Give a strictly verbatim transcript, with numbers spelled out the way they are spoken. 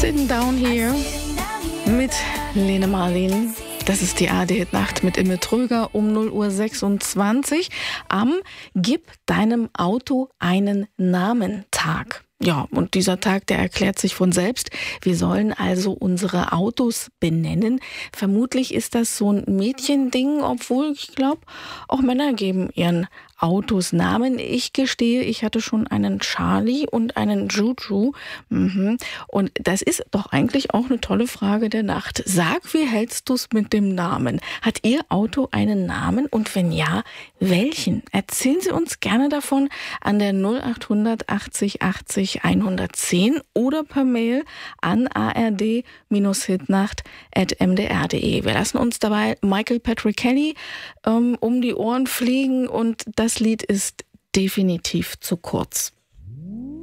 Sitting Down Here mit Lene Marlin. Das ist die A D-Nacht mit Imme Tröger um null Uhr sechsundzwanzig am Gib deinem Auto einen Namen Tag. Ja, und dieser Tag, der erklärt sich von selbst. Wir sollen also unsere Autos benennen. Vermutlich ist das so ein Mädchending, obwohl ich glaube, auch Männer geben ihren Autos Namen. Ich gestehe, ich hatte schon einen Charlie und einen Juju. Mhm. Und das ist doch eigentlich auch eine tolle Frage der Nacht. Sag, wie hältst du es mit dem Namen? Hat Ihr Auto einen Namen? Und wenn ja, welchen? Erzählen Sie uns gerne davon an der null acht hundert achtzig achtzig hundertzehn oder per Mail an a r d hitnacht at m d r punkt d e. Wir lassen uns dabei Michael Patrick Kelly ähm, um die Ohren fliegen und das Lied ist definitiv zu kurz.